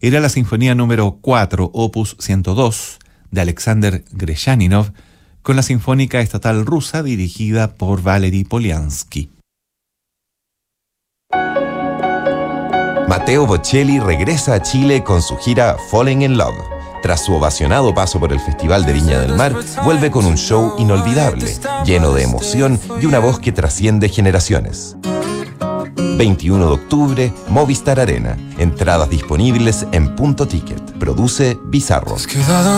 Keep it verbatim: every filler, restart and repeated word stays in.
era la sinfonía número cuatro, opus ciento dos, de Alexander Greshchaninov, con la Sinfónica Estatal Rusa dirigida por Valery Polyansky. Matteo Bocelli regresa a Chile con su gira Falling in Love. Tras su ovacionado paso por el Festival de Viña del Mar, vuelve con un show inolvidable, lleno de emoción y una voz que trasciende generaciones. veintiuno de octubre, Movistar Arena. Entradas disponibles en Punto Ticket. Produce Bizarro.